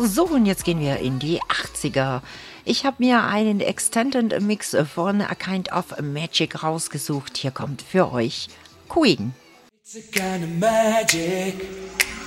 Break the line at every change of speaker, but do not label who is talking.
So, und jetzt gehen wir in die 80er. Ich habe mir einen Extended Mix von A Kind of Magic rausgesucht. Hier kommt für euch Queen.
It's a kind of magic.